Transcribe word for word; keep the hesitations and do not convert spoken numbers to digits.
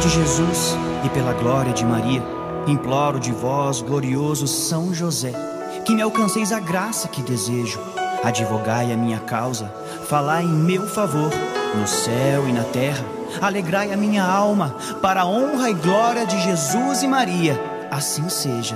de Jesus e pela glória de Maria, imploro de vós, glorioso São José, que me alcanceis a graça que desejo. Advogai a minha causa, falai em meu favor, no céu e na terra. Alegrai a minha alma, para a honra e glória de Jesus e Maria. Assim seja.